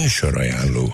Műsorajánló.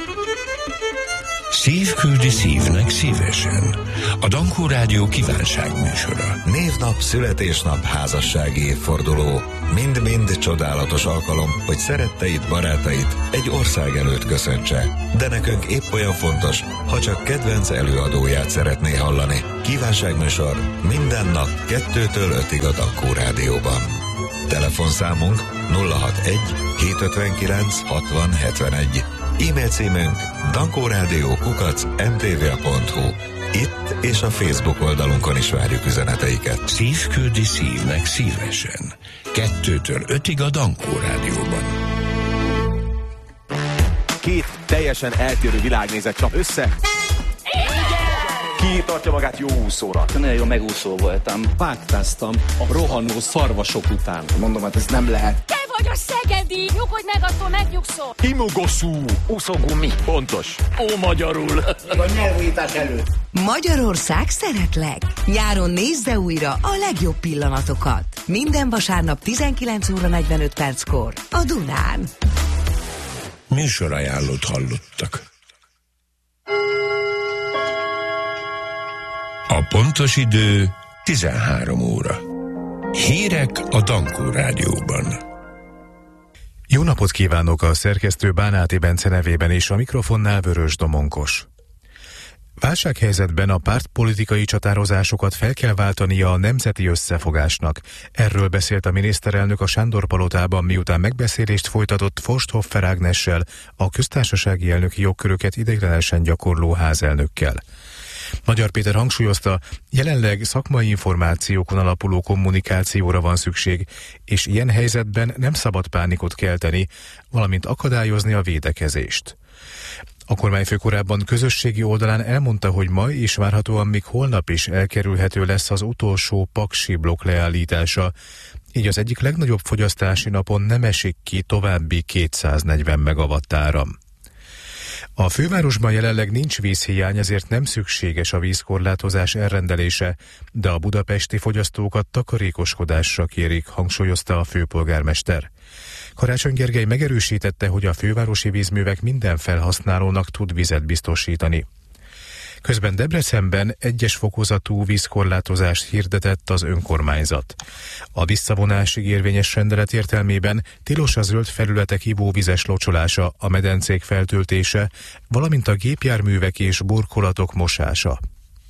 Szív küldi szívnek szívesen. A Dankó Rádió kívánságműsora. Névnap, születésnap, házassági évforduló. Mind-mind csodálatos alkalom, hogy szeretteid, barátait egy ország előtt köszöntse. De nekünk épp olyan fontos, ha csak kedvenc előadóját szeretné hallani. Kívánságműsor minden nap 2-től 5-ig a Dankó Rádióban. Telefonszámunk 061 759 60 71. E-mail címünk dankoradio@mtva.hu. Itt és a Facebook oldalunkon is várjuk üzeneteiket. Szív küldi szívnek szívesen. 2-től 5-ig a Dankó Rádióban. Két teljesen eltérő világnézet csap össze. Ki tartja magát jó úszóra? Nagyon jó megúszó voltam. Vágtáztam a rohanó szarvasok után. Mondom, hát ez nem lehet. Te vagy a szegedi! Nyugodj meg, attól megnyugszol! Imogoszú! Úszógumi. Pontos. Ó, magyarul. A nyelvújítás előtt. Magyarország szeretlek! Nyáron nézze újra a legjobb pillanatokat. Minden vasárnap 19:45 a Dunán. Műsorajánlót hallottak. A pontos idő 13 óra. Hírek a Dankó Rádióban. Jó napot kívánok, a szerkesztő Bánáti Bence nevében és a mikrofonnál Vörös Domonkos. Válsághelyzetben a pártpolitikai csatározásokat fel kell váltania a nemzeti összefogásnak. Erről beszélt a miniszterelnök a Sándor-palotában, miután megbeszélést folytatott Forsthoffer Ágnessel, a köztársasági elnöki jogköröket ideiglenesen gyakorló házelnökkel. Magyar Péter hangsúlyozta, jelenleg szakmai információkon alapuló kommunikációra van szükség, és ilyen helyzetben nem szabad pánikot kelteni, valamint akadályozni a védekezést. A kormányfő korábban közösségi oldalán elmondta, hogy ma és várhatóan még holnap is elkerülhető lesz az utolsó paksi blokk leállítása, így az egyik legnagyobb fogyasztási napon nem esik ki további 240 megawatt áram. A fővárosban jelenleg nincs vízhiány, ezért nem szükséges a vízkorlátozás elrendelése, de a budapesti fogyasztókat takarékoskodásra kérik, hangsúlyozta a főpolgármester. Karácsony Gergely megerősítette, hogy a fővárosi vízművek minden felhasználónak tud vizet biztosítani. Közben Debrecenben 1-es fokozatú vízkorlátozást hirdetett az önkormányzat. A visszavonásig érvényes rendelet értelmében tilos a zöld felületek ivóvizes locsolása, a medencék feltöltése, valamint a gépjárművek és burkolatok mosása.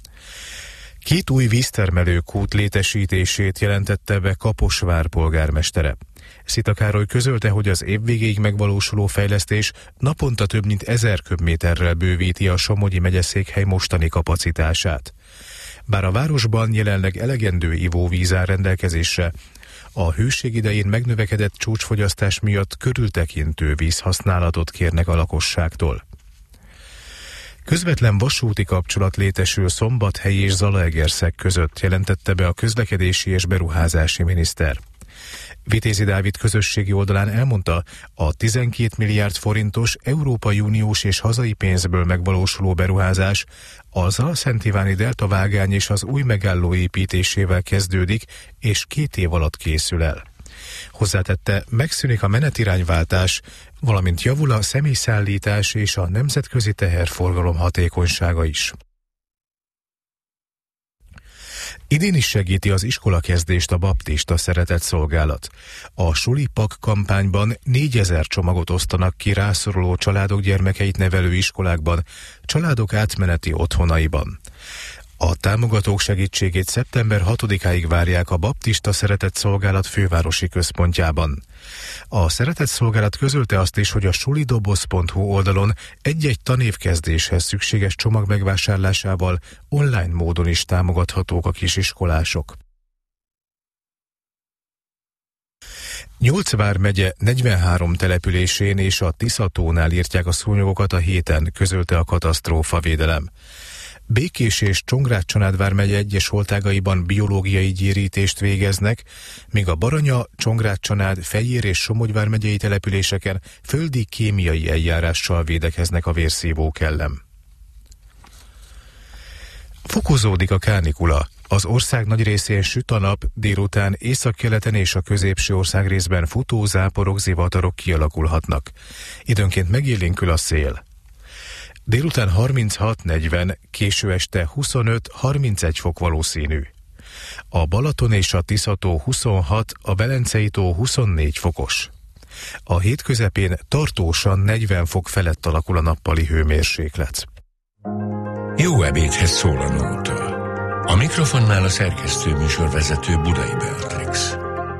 2 új víztermelőkút létesítését jelentette be Kaposvár polgármestere. Szita Károly közölte, hogy az év végéig megvalósuló fejlesztés naponta több mint 1000 köbméterrel bővíti a Somogyi megyeszékhely mostani kapacitását. Bár a városban jelenleg elegendő ivóvíz áll rendelkezésre, a hőség idején megnövekedett csúcsfogyasztás miatt körültekintő vízhasználatot kérnek a lakosságtól. Közvetlen vasúti kapcsolat létesül Szombathely és Zalaegerszeg között, jelentette be a közlekedési és beruházási miniszter. Vitézi Dávid közösségi oldalán elmondta, a 12 milliárd forintos Európai Uniós és hazai pénzből megvalósuló beruházás a Zala-Szent-Iváni deltavágány és az új megálló építésével kezdődik, és 2 év alatt készül el. Hozzátette, megszűnik a menetirányváltás, valamint javul a személyszállítás és a nemzetközi teherforgalom hatékonysága is. Idén is segíti az iskolakezdést a baptista szeretetszolgálat. A Sulipak kampányban 4000 csomagot osztanak ki rászoruló családok gyermekeit nevelő iskolákban, családok átmeneti otthonaiban. A támogatók segítségét szeptember 6-áig várják a Baptista Szeretetszolgálat fővárosi központjában. A Szeretetszolgálat közölte azt is, hogy a sulidoboz.hu oldalon egy-egy tanévkezdéshez szükséges csomag megvásárlásával online módon is támogathatók a kisiskolások. Nyolc vármegye 43 településén és a Tiszatónál írtják a szúnyogokat a héten, közölte a katasztrófavédelem. Békés és Csongrád-Csanád vármegye egyes holtágaiban biológiai gyérítést végeznek, míg a Baranya, Csongrád-Csanád, Fejér és Somogy vármegyei településeken földi kémiai eljárással védekeznek a vérszívók ellen. Fokozódik a kánikula. Az ország nagy részén süt a nap, délután északkeleten és a középső ország részben futó záporok, zivatarok kialakulhatnak. Időnként megélénkül a szél. Délután 36-40, késő este 25-31 fok valószínű. A Balaton és a Tisza-tó 26, a Velencei-tó 24 fokos. A hét közepén tartósan 40 fok felett alakul a nappali hőmérséklet. Jó ebédhez szól a nóta. A mikrofonnál a szerkesztő műsorvezető Budai Beatrix.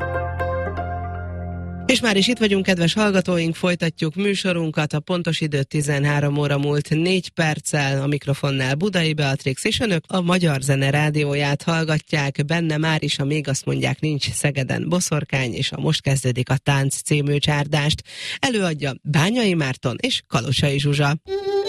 És már is itt vagyunk, kedves hallgatóink, folytatjuk műsorunkat, a pontos idő 13 óra múlt 4 perccel, a mikrofonnál Budai Beatrix, és önök a Magyar Zene rádióját hallgatják, benne már is a Még azt mondják nincs Szegeden boszorkány, és a Most kezdődik a tánc című csárdást. Előadja Bányai Márton és Kalosai Zsuzsa.